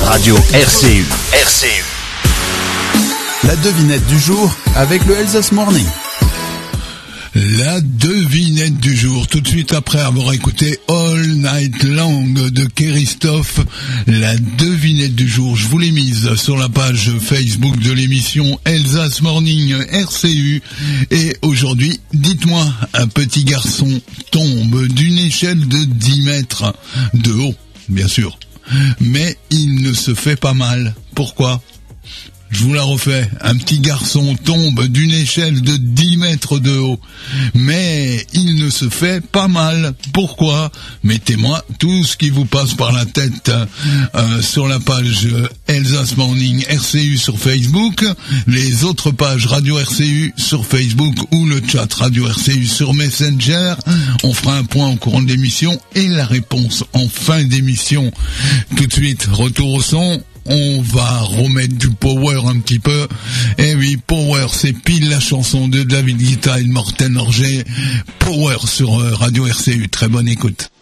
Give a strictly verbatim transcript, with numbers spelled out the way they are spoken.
Radio R C U. R C U. La devinette du jour avec le Elsa's Morning. La devinette du jour, tout de suite après avoir écouté All Night Long de Christophe. La devinette du jour, je vous l'ai mise sur la page Facebook de l'émission Elsa's Morning R C U. Et aujourd'hui, dites-moi, un petit garçon tombe d'une échelle de dix mètres de haut, bien sûr. Mais il ne se fait pas mal. Pourquoi ? Je vous la refais. Un petit garçon tombe d'une échelle de dix mètres de haut. Mais il ne se fait pas mal. Pourquoi ? Mettez-moi tout ce qui vous passe par la tête euh, sur la page Elsa's Morning R C U sur Facebook, les autres pages Radio R C U sur Facebook ou le chat Radio R C U sur Messenger. On fera un point au courant de l'émission et la réponse en fin d'émission. Tout de suite, retour au son. On va remettre du power un petit peu. Eh oui, power, c'est pile la chanson de David Guetta et de Morten Orge. Power sur Radio R C U. Très bonne écoute.